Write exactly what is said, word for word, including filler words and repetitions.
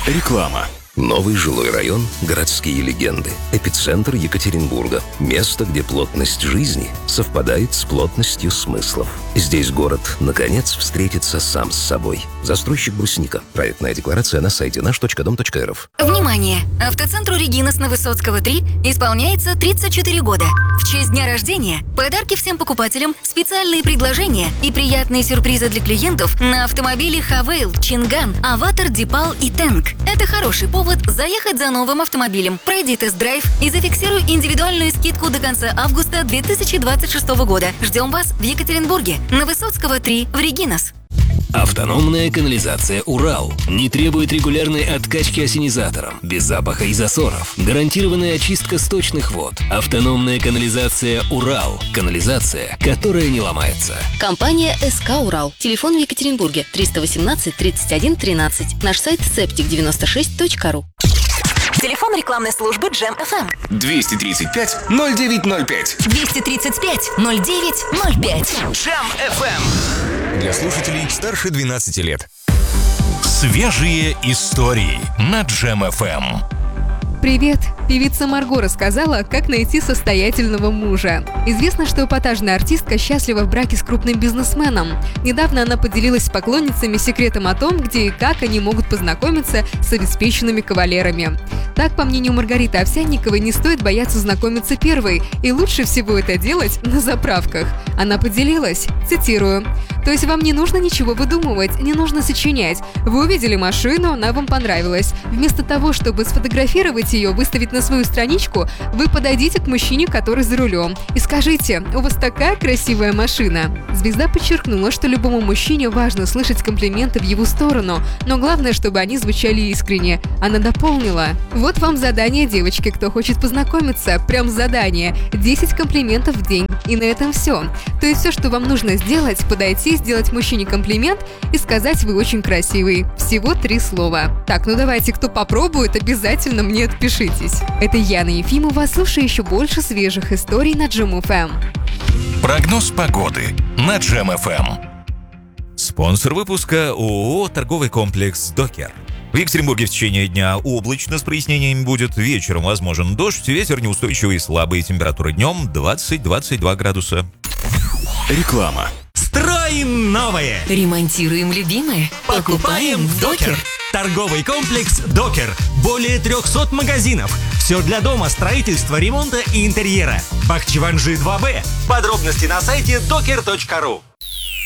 Реклама. Новый жилой район, городские легенды, эпицентр Екатеринбурга. Место, где плотность жизни совпадает с плотностью смыслов. Здесь город, наконец, встретится сам с собой. Застройщик «Брусника». Проектная декларация на сайте наш точка дом точка эр эф. Внимание! Автоцентру «Регинас» на Высоцкого, три исполняется тридцать четыре года. В честь дня рождения подарки всем покупателям, специальные предложения и приятные сюрпризы для клиентов на автомобили «Хавейл», «Чинган», «Аватар», «Дипал» и «Тэнк». Это хороший повод заехать за новым автомобилем. Пройди тест-драйв и зафиксируй индивидуальную скидку до конца августа две тысячи двадцать шестого года. Ждем вас в Екатеринбурге, на Высоцкого, три, в Регинас. Автономная канализация «Урал» не требует регулярной откачки ассенизатором, без запаха и засоров. Гарантированная очистка сточных вод. Автономная канализация «Урал». Канализация, которая не ломается. Компания СК «Урал». Телефон в Екатеринбурге триста восемнадцать тридцать один тринадцать. Наш сайт септик девяносто шесть точка ру. Телефон рекламной службы Джем эф эм. двести тридцать пять ноль девять ноль пять. двести тридцать пять ноль девять ноль пять. Джем эф эм. Для слушателей старше двенадцати лет. Свежие истории на Джем эф эм. Привет! Певица Марго рассказала, как найти состоятельного мужа. Известно, что эпатажная артистка счастлива в браке с крупным бизнесменом. Недавно она поделилась с поклонницами секретом о том, где и как они могут познакомиться с обеспеченными кавалерами. Так, по мнению Маргариты Овсянниковой, не стоит бояться знакомиться первой, и лучше всего это делать на заправках. Она поделилась, цитирую: «То есть вам не нужно ничего выдумывать, не нужно сочинять. Вы увидели машину, она вам понравилась. Вместо того, чтобы сфотографировать ее, выставить на свою страничку, вы подойдите к мужчине, который за рулем, и скажите: у вас такая красивая машина». Звезда подчеркнула, что любому мужчине важно слышать комплименты в его сторону, но главное, чтобы они звучали искренне. Она дополнила: «Вот вам задание, девочки, кто хочет познакомиться. Прям задание. десять комплиментов в день. И на этом все. То есть все, что вам нужно сделать, подойти, сделать мужчине комплимент и сказать: вы очень красивый». Всего три слова. Так, ну давайте, кто попробует, обязательно мне отпишитесь. Это Яна Ефимова. Слушай еще больше свежих историй на Джем эф эм. Прогноз погоды на Джем эф эм. Спонсор выпуска ООО «Торговый комплекс Докер». В Екатеринбурге в течение дня облачно с прояснениями будет. Вечером возможен дождь, ветер неустойчивый, слабые, температура днем двадцать-двадцать два градуса. Реклама. Строим новое! Ремонтируем любимое. Покупаем в Докер. Торговый комплекс Докер. Более трехсот магазинов. Все для дома, строительства, ремонта и интерьера. Бахчеванжи два бэ. Подробности на сайте докер точка ру.